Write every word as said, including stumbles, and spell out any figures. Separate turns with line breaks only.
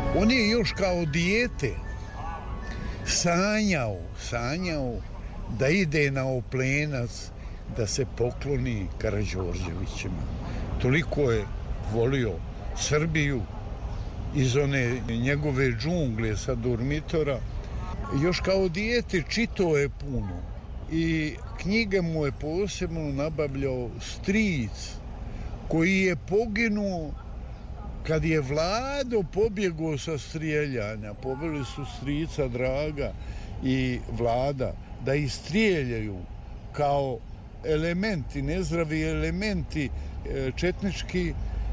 On je još kao dijete sanjao, sanjao da ide na Oplenac, da se pokloni Karađorđevićima. Toliko je volio Srbiju iz one njegove džungle sa Durmitora. Još kao dijete čitao je puno i knjige mu je posebno nabavljao stric koji je poginuo kad je Vlado pobjegao sa strijeljanja. Poveli su strica Draga i Vlada da istrijeljaju kao elementi, nezdravi elementi četnički